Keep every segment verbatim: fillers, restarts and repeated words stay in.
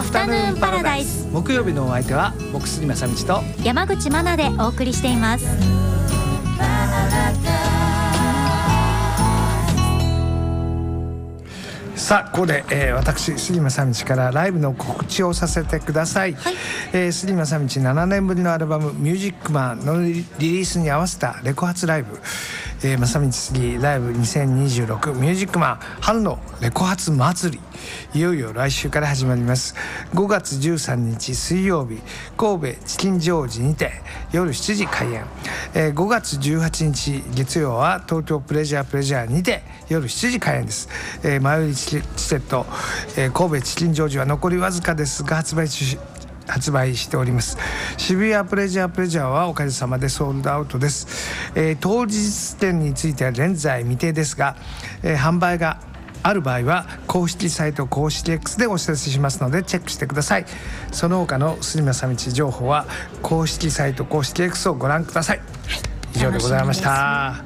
フタヌーンパラダイス。 木曜日のお相手は僕杉正道と山口真奈でお送りしています。 さあここで、えー、私杉正道からライブの告知をさせてください、はい。えー、杉正道ななねんぶりのアルバムミュージックマンのリリースに合わせたレコ発ライブ、えー、正道杉ライブにせんにじゅうろくミュージックマン春のレコ発祭り、いよいよ来週から始まります。ごがつじゅうさんにち水曜日、神戸チキンジョージにて夜しちじ開演、えー、ごがつじゅうはちにち月曜は東京プレジャープレジャーにて夜しちじ開演です。えー、前売りチケット、えー、神戸チキンジョージは残りわずかですが発売中発売しております。渋谷プレジャープレジャーはおかげさまでソールドアウトです。えー、当日券については現在未定ですが、えー、販売がある場合は公式サイト公式 X でお知らせしますのでチェックしてください。その他の杉正道情報は公式サイト公式 X をご覧ください。はい、以上でございました。はい。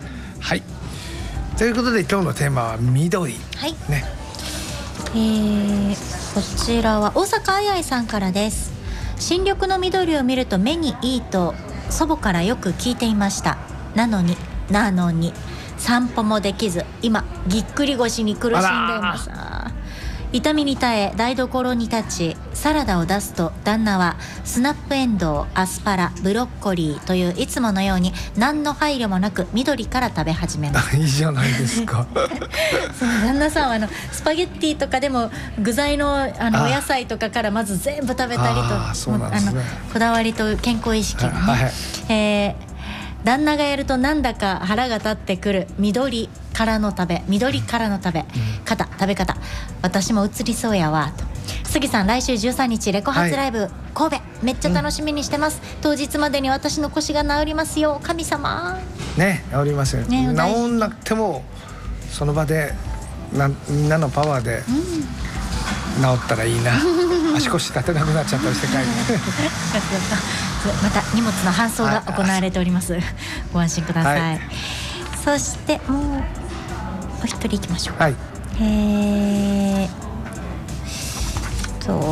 ということで今日のテーマは緑。 はいね。 えー、こちらは大阪あいあいさんからです。新緑の緑を見ると目にいいと祖母からよく聞いていました。なのになのに散歩もできず今ぎっくり腰に苦しんでいます。痛みに耐え台所に立ちサラダを出すと旦那はスナップエンドウ、アスパラ、ブロッコリーといういつものように何の配慮もなく緑から食べ始めます。 いいじゃないですか。 その旦那さんはあのスパゲッティとかでも具材のあのお野菜とかからまず全部食べたりと、 あそうなんですね、 あのこだわりと健康意識がね、はいはい、えー旦那がやるとなんだか腹が立ってくる緑からの食べ緑からの食べ方、食べ方、私も移りそうやわと。杉さん来週じゅうさんにちレコ発ライブ、はい、神戸めっちゃ楽しみにしてます、うん、当日までに私の腰が治りますよ神様ね。治りますよ、ね、治んなくてもその場でなみんなのパワーで治ったらいいな、うん、足腰立てなくなっちゃったりして帰るまた荷物の搬送が行われております。ご安心ください、はい、そしてもうお一人行きましょう。 はい、 えーと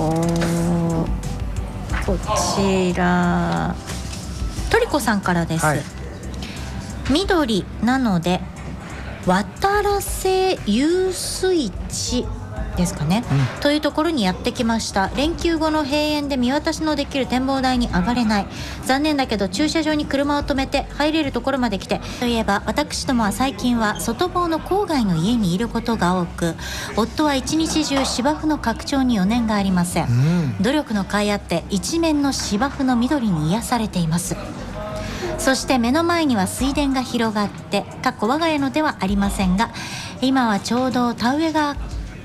こちらトリコさんからです、はい、緑なので渡良瀬遊水地ですかね、うん、というところにやってきました。連休後の閉園で見渡しのできる展望台に上がれない。残念だけど駐車場に車を止めて入れるところまで来て、といえば私どもは最近は外房の郊外の家にいることが多く、夫は一日中芝生の拡張に余念がありません、うん、努力の甲斐あって一面の芝生の緑に癒されています。そして目の前には水田が広がって、かっこ我が家のではありませんが、今はちょうど田植えが